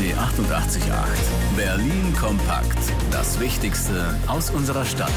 88.8. Berlin kompakt. Das Wichtigste aus unserer Stadt.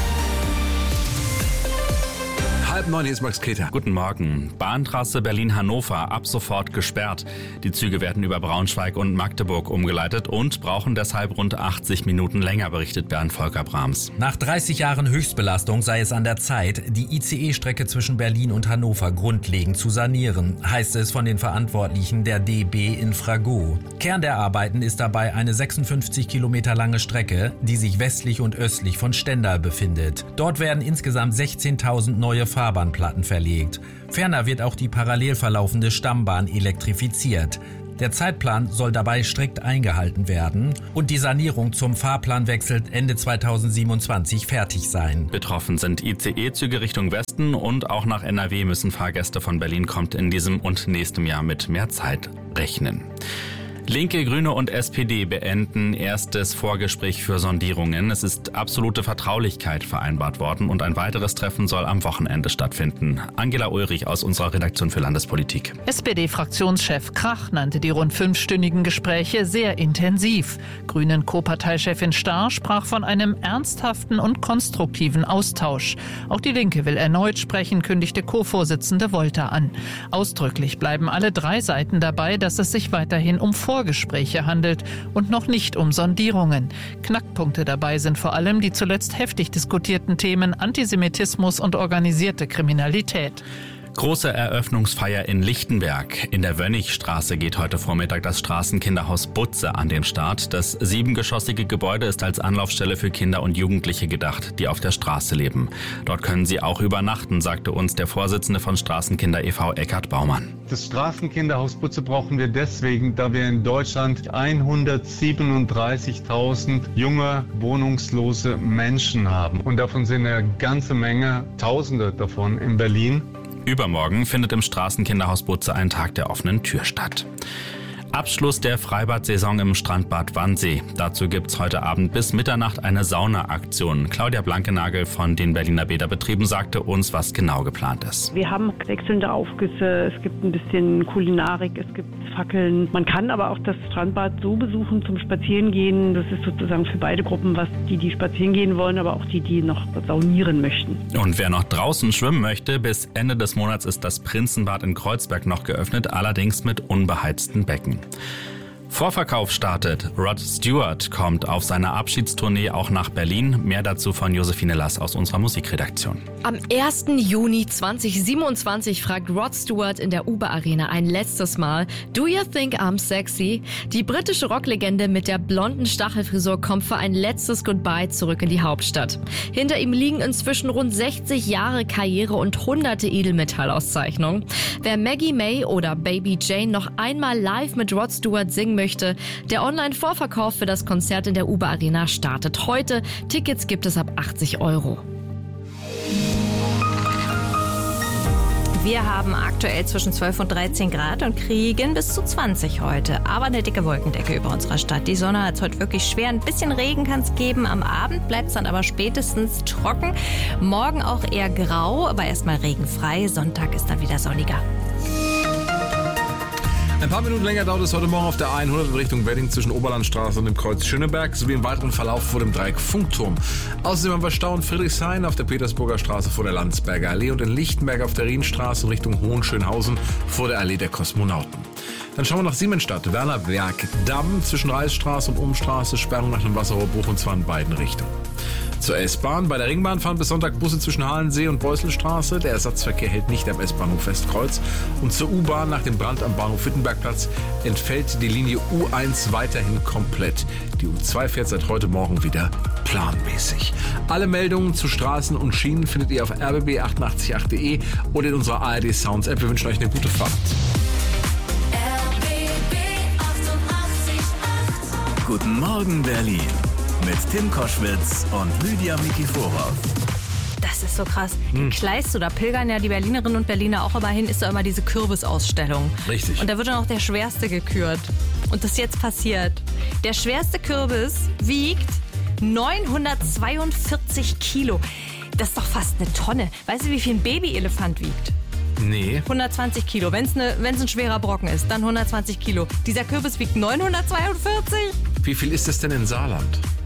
8:30, hier ist Max Keter. Guten Morgen. Bahntrasse Berlin-Hannover ab sofort gesperrt. Die Züge werden über Braunschweig und Magdeburg umgeleitet und brauchen deshalb rund 80 Minuten länger, berichtet Bernd Volker Brahms. Nach 30 Jahren Höchstbelastung sei es an der Zeit, die ICE-Strecke zwischen Berlin und Hannover grundlegend zu sanieren, heißt es von den Verantwortlichen der DB Infrago. Kern der Arbeiten ist dabei eine 56 Kilometer lange Strecke, die sich westlich und östlich von Stendal befindet. Dort werden insgesamt 16.000 neue Fahrbahnplatten verlegt. Ferner wird auch die parallel verlaufende Stammbahn elektrifiziert. Der Zeitplan soll dabei strikt eingehalten werden und die Sanierung zum Fahrplanwechsel Ende 2027 fertig sein. Betroffen sind ICE-Züge Richtung Westen und auch nach NRW müssen Fahrgäste von Berlin kommt in diesem und nächstem Jahr mit mehr Zeit rechnen. Linke, Grüne und SPD beenden erstes Vorgespräch für Sondierungen. Es ist absolute Vertraulichkeit vereinbart worden und ein weiteres Treffen soll am Wochenende stattfinden. Angela Ulrich aus unserer Redaktion für Landespolitik. SPD-Fraktionschef Krach nannte die rund 5-stündigen Gespräche sehr intensiv. Grünen-Co-Parteichefin Starr sprach von einem ernsthaften und konstruktiven Austausch. Auch die Linke will erneut sprechen, kündigte Co-Vorsitzende Wolter an. Ausdrücklich bleiben alle 3 Seiten dabei, dass es sich weiterhin um Vorgespräche handelt und noch nicht um Sondierungen. Knackpunkte dabei sind vor allem die zuletzt heftig diskutierten Themen Antisemitismus und organisierte Kriminalität. Große Eröffnungsfeier in Lichtenberg. In der Wönnigstraße geht heute Vormittag das Straßenkinderhaus Butze an den Start. Das 7-geschossige Gebäude ist als Anlaufstelle für Kinder und Jugendliche gedacht, die auf der Straße leben. Dort können sie auch übernachten, sagte uns der Vorsitzende von Straßenkinder e.V. Eckhard Baumann. Das Straßenkinderhaus Butze brauchen wir deswegen, da wir in Deutschland 137.000 junge, wohnungslose Menschen haben. Und davon sind eine ganze Menge, Tausende davon in Berlin. Übermorgen findet im Straßenkinderhaus Butze ein Tag der offenen Tür statt. Abschluss der Freibad-Saison im Strandbad Wannsee. Dazu gibt's heute Abend bis Mitternacht eine Sauna-Aktion. Claudia Blankenagel von den Berliner Bäderbetrieben sagte uns, was genau geplant ist. Wir haben wechselnde Aufgüsse, es gibt ein bisschen Kulinarik, es gibt Fackeln. Man kann aber auch das Strandbad so besuchen zum Spazierengehen. Das ist sozusagen für beide Gruppen was, die spazieren gehen wollen, aber auch die noch saunieren möchten. Und wer noch draußen schwimmen möchte, bis Ende des Monats ist das Prinzenbad in Kreuzberg noch geöffnet, allerdings mit unbeheizten Becken. Vorverkauf startet. Rod Stewart kommt auf seiner Abschiedstournee auch nach Berlin. Mehr dazu von Josephine Lass aus unserer Musikredaktion. Am 1. Juni 2027 fragt Rod Stewart in der Uber Arena ein letztes Mal: Do you think I'm sexy? Die britische Rocklegende mit der blonden Stachelfrisur kommt für ein letztes Goodbye zurück in die Hauptstadt. Hinter ihm liegen inzwischen rund 60 Jahre Karriere und hunderte Edelmetall-Auszeichnungen. Wer Maggie May oder Baby Jane noch einmal live mit Rod Stewart singen möchte, der Online-Vorverkauf für das Konzert in der Uber Arena startet heute. Tickets gibt es ab 80 €. Wir haben aktuell zwischen 12 und 13 Grad und kriegen bis zu 20 heute. Aber eine dicke Wolkendecke über unserer Stadt. Die Sonne hat es heute wirklich schwer. Ein bisschen Regen kann es geben. Am Abend bleibt es dann aber spätestens trocken. Morgen auch eher grau, aber erstmal regenfrei. Sonntag ist dann wieder sonniger. Ein paar Minuten länger dauert es heute Morgen auf der A100 in Richtung Wedding zwischen Oberlandstraße und dem Kreuz Schöneberg sowie im weiteren Verlauf vor dem Dreieck Funkturm. Außerdem haben wir Stau in Friedrichshain auf der Petersburger Straße vor der Landsberger Allee und in Lichtenberg auf der Rienstraße in Richtung Hohenschönhausen vor der Allee der Kosmonauten. Dann schauen wir nach Siemensstadt, Wernerberg, Damm zwischen Reisstraße und Umstraße, Sperrung nach dem Wasserrohrbruch und zwar in beiden Richtungen. Zur S-Bahn. Bei der Ringbahn fahren bis Sonntag Busse zwischen Halensee und Beusselstraße. Der Ersatzverkehr hält nicht am S-Bahnhof Westkreuz. Und zur U-Bahn nach dem Brand am Bahnhof Wittenbergplatz entfällt die Linie U1 weiterhin komplett. Die U2 fährt seit heute Morgen wieder planmäßig. Alle Meldungen zu Straßen und Schienen findet ihr auf rbb888.de oder in unserer ARD Sounds App. Wir wünschen euch eine gute Fahrt. Guten Morgen Berlin mit Tim Koschwitz und Lydia Mikiforov. Das ist so krass. In Kleist, da pilgern ja die Berlinerinnen und Berliner auch immer hin, ist da immer diese Kürbisausstellung. Richtig. Und da wird dann auch der schwerste gekürt. Und das ist jetzt passiert. Der schwerste Kürbis wiegt 942 Kilo. Das ist doch fast eine Tonne. Weißt du, wie viel ein Babyelefant wiegt? Nee. 120 Kilo. Wenn es ein schwerer Brocken ist, dann 120 Kilo. Dieser Kürbis wiegt 942. Wie viel ist das denn in Saarland?